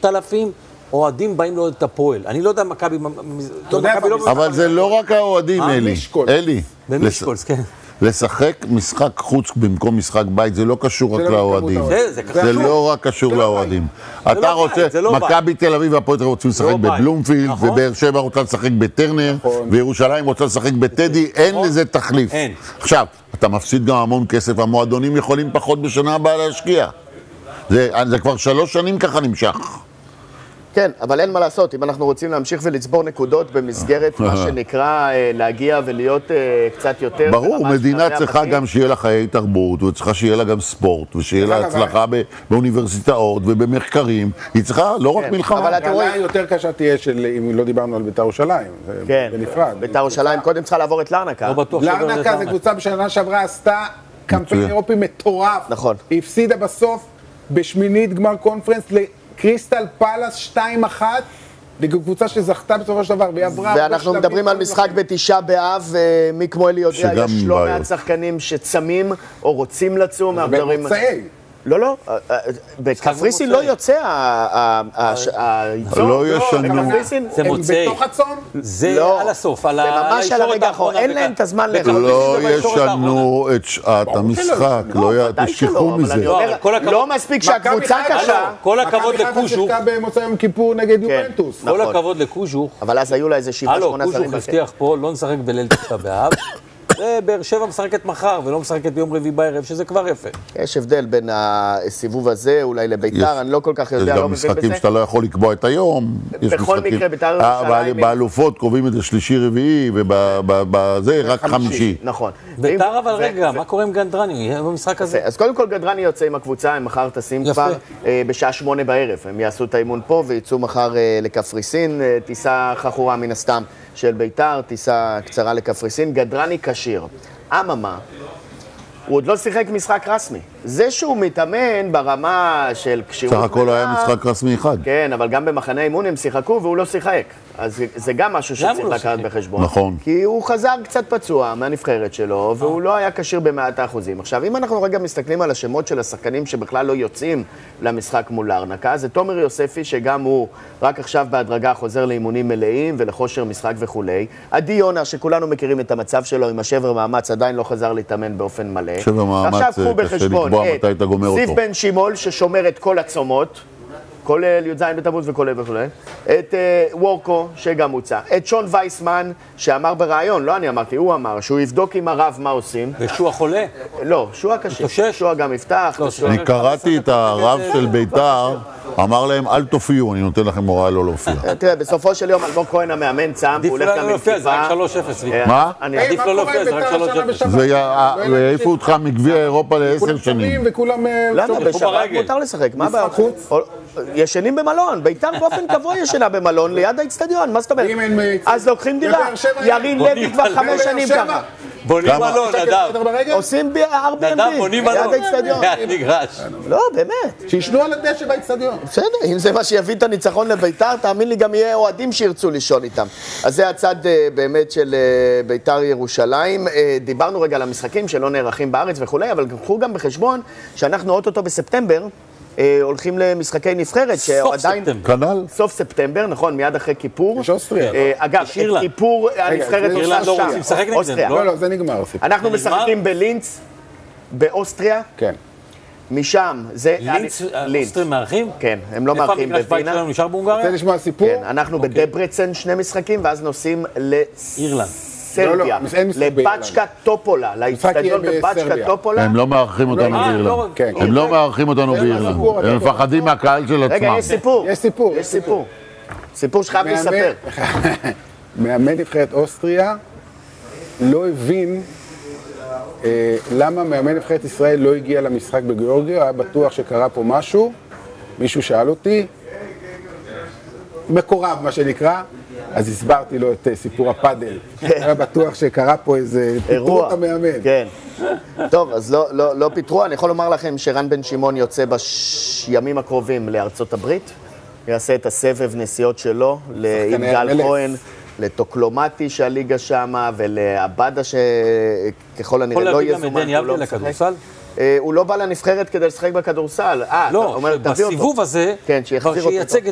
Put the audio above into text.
3,000 אוהדים באים לראות את הפועל. אני לא יודע מכבי... אבל זה לא רק האוהדים, אלי. במשקולס, כן. לשחק משחק חוץ במקום משחק בית, זה לא קשור רק לאוהדים. זה לא רק קשור לאוהדים. אתה רוצה, מכבי תל אביב והפועל רוצים לשחק בבלומפילד, ובאר שבע רוצה לשחק בטרנר, וירושלים רוצה לשחק בטדי, אין לזה תחליף. עכשיו, אתה מפסיד גם המון כסף, המועדונים יכולים פחות בשנה הבאה להשקיע. זה כבר 3 שנים ככה נמשך. כן, אבל אין מה לעשות, אם אנחנו רוצים להמשיך ולצבור נקודות במסגרת מה שנקרא להגיע ולהיות קצת יותר... ברור, מדינה צריכה גם שיהיה לה חיי תרבות, וצריכה שיהיה לה גם ספורט, ושיהיה לה הצלחה באוניברסיטאות ובמחקרים. היא צריכה לא רק מלחמה. אבל התגלה יותר קשה תהיה אם לא דיברנו על בית"ר ירושלים, זה בנפרד. בית"ר ירושלים קודם צריכה לעבור את לרנקה. לרנקה זה קבוצה בשנה שעברה עשתה קמפיין אירופי מטורף. נכון. היא הפסידה בסוף בשמינית גמר קונפרנס קריסטל פלאס 2-1, לקבוצה שזכתה בסופו של דבר, והיא עברה... ואנחנו מדברים על משחק ב9 באב, מי כמו אלי יודע, יש לא מעט שחקנים שצמים או רוצים לצום. במוצאי. לא, בקפריסין לא יוצא לא ישנו. זה מוצאי. בתוך הצום? זה על הסוף, על ממש על הרגע האחרון, אין להם את הזמן לא ישנו את שעת המשחק, תשכחו מזה. לא מספיק שהקבוצה קשה. כל הכבוד לקוז'וך. שיחקה במוצאי יום כיפור נגד יובנטוס. כל הכבוד לקוז'וך. אבל אז היו לה איזה 7-8 שרים. קוז'וך הבטיח פה, לא נשחק בליל תשעה באב. באר שבע משחקת מחר ולא משחקת ביום רביעי בערב, שזה כבר יפה. יש הבדל בין הסיבוב הזה אולי לביתר, אני לא כל כך יודע, לא מבין בזה. יש גם משחקים שאתה לא יכול לקבוע את היום. בכל מקרה, ביתר ירושלים... באלופות קובעים את זה שלישי רביעי, ובזה רק חמישי. נכון. ביתר אבל רגע, מה קורה עם גנדרני? יהיה במשחק הזה? אז קודם כל גנדרני יוצא עם הקבוצה, הם מחר טסים כבר בשעה 8 בערב. הם יעשו את האימון פה ויצאו מחר לקפריסין, טיסה חכורה מן הסתם. של ביתר, טיסה קצרה לקפריסין, גדרני קשיר. אממה, הוא עוד לא שיחק משחק רסמי. זה שהוא מתאמן ברמה של קשירות... סך הכל היה משחק רסמי אחד. כן, אבל גם במחנה אימון הם שיחקו והוא לא שיחק. אז זה גם משהו שצריך לקחת בחשבון. נכון. כי הוא חזר קצת פצוע מהנבחרת שלו, והוא לא היה קשיר ב100%. עכשיו, אם אנחנו רגע מסתכלים על השמות של השחקנים שבכלל לא יוצאים למשחק מול לרנקה, זה תומר יוספי, שגם הוא רק עכשיו בהדרגה חוזר לאימונים מלאים ולכושר משחק וכולי. עדי יונה, שכולנו מכירים את המצב שלו עם השבר מאמץ, עדיין לא חזר להתאמן באופן מלא. שבר מאמץ, קשה לקבוע מתי אתה גומר אותו. זיו בן שימול, ששומר את כל הצומות, כולל י"ז בתמוז וכולי וכולי, את וורקו, שגם הוצא, את שון וייסמן, שאמר ברעיון, לא אני אמרתי, הוא אמר, שהוא יבדוק עם הרב מה עושים. ושועה חולה? לא, שועה קשה. שועה גם יפתח. אני קראתי את הרב של ביתר, אמר להם, אל תופיעו, אני נותן לכם הוראה לא להופיע. תראה, בסופו של יום, אלמוג כהן המאמן צם, הוא הולך גם עם כיפה. זה רק 3-0. מה? עדיף לא להופיע, זה רק 3-0. זה העיפו אותך מגביע אירופה ל10 שנים. וכולם... למה? בשבת מותר לשחק, מה הבעיה? ישנים במלון, ביתר באופן קבוע ישנה במלון ליד האצטדיון, מה זאת אומרת? אז לוקחים דירה, ירין לוי כבר 5 שנים ככה. בונים מלון, נדב. עושים Airbnb, בונים ליד מלון. האצטדיון. מגרש. לא, באמת. שישנו על הדשא באצטדיון. בסדר, אם זה מה שיביא את הניצחון לביתר, תאמין לי גם יהיה אוהדים שירצו לישון איתם. אז זה הצד באמת של ביתר ירושלים. דיברנו רגע על המשחקים שלא נערכים בארץ וכולי, אבל קחו גם בחשבון שאנחנו אוטוטו בספטמבר, הולכים למשחקי נבחרת שעדיין... כנ"ל? סוף ספטמבר, נכון, מיד אחרי כיפור. יש אוסטריה. אגב, את כיפור הנבחרת אירלנד לא רוצים לשחק נגדם, לא? לא, זה נגמר. אנחנו משחקים בלינץ, באוסטריה. כן. משם, זה... לינץ, אוסטרים מארחים? כן, הם לא מארחים בווינה. איפה המגרש בית שלנו נשאר בהונגריה? רוצה לשמוע סיפור? כן, אנחנו בדברצן 2 משחקים, ואז נוסעים אירלנד. סרביה, לבצ'קה טופולה, לאצטדיון בבצ'קה טופולה. הם לא מארחים אותנו באירלנד. הם לא מארחים אותנו באירלנד. הם מפחדים מהקהל של עצמם. רגע, יש סיפור. סיפור שחייב לספר. מאמן נבחרת אוסטריה לא הבין למה מאמן נבחרת ישראל לא הגיע למשחק בגיאורגיה, היה בטוח שקרה פה משהו, מישהו שאל אותי, מקורב מה שנקרא, אז הסברתי לו את סיפור הפאדל. היה בטוח שקרה פה איזה פיתרו את המאמן. כן. טוב, אז לא פיתרו. אני יכול לומר לכם שרן בן שמעון יוצא בימים הקרובים לארצות הברית, יעשה את הסבב נסיעות שלו, ליגאל כהן, לטוקלומטי שהליגה שמה, ולעבדה שככל הנראה לא יזומן. יכול להביא גם עדן יבנה לכדורסל? הוא לא בא לנבחרת כדי לשחק בכדורסל. לא, בסיבוב הזה, כבר שייצג את